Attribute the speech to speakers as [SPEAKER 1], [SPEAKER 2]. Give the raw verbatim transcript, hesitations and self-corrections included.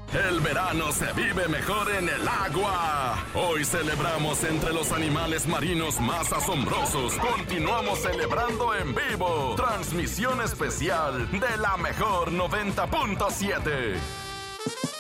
[SPEAKER 1] El verano se vive mejor en el agua. Hoy celebramos entre los animales marinos más asombrosos. Continuamos celebrando en vivo. Transmisión especial de la mejor noventa punto siete.